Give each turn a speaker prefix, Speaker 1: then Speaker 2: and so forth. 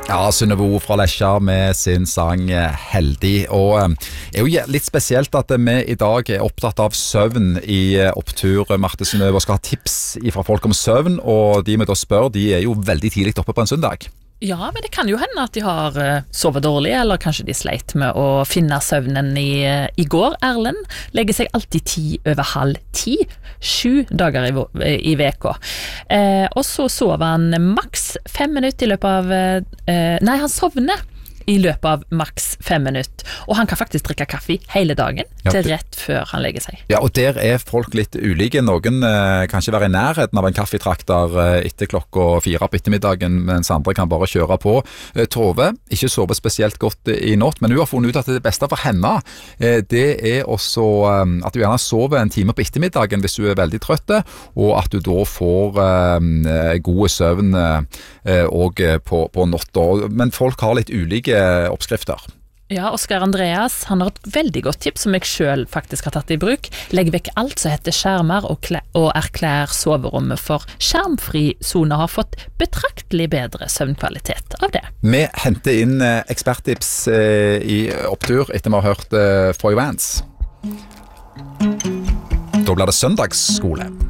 Speaker 1: Ja, Synnøve O fra Lesja med sin sang Heldig. Og er jo litt spesielt at vi i dag er opptatt av søvn i Opptur, Marte Synnøve, og skal ha tips fra folk om søvn. Og de vi da spør, de er jo veldig tidlig oppe på en søndag.
Speaker 2: Ja, men det kan jo hende at de har sovet dårlig, eller kanskje de sleit med å finne søvnen i går. Erlend legger seg alltid 10:30, 7 dager i veka. Og så sover han maks 5 minutter i løpet av... Nei, han sovner i løpet av maks 5 minutter. Og han kan faktisk drikke kaffe hele dagen, til rett før han legger seg. Ja,
Speaker 1: og der er folk litt ulike. Noen kan ikke være i nærheten av en kaffetrakter etter klokka 4 på ettermiddagen, mens andre kan bare kjøre på. Tove, ikke sove spesielt godt i natt, men hun har funnet ut at det beste for henne, det er også at du gjerne sover en time på ettermiddagen hvis du er veldig trøtt, og at du da får god søvn og på natta. Men folk har litt ulike oppskrifter.
Speaker 2: Ja, Oskar Andreas, han har et veldig godt tips som jeg selv faktisk har tatt i bruk. Legg vekk alt som heter skjermer og erklær soverommet for skjermfri zone, har fått betraktelig bedre søvnkvalitet av det.
Speaker 1: Vi henter inn eksperttips i Opptur etter vi har hørt Foy Vance. Da blir det søndagsskole.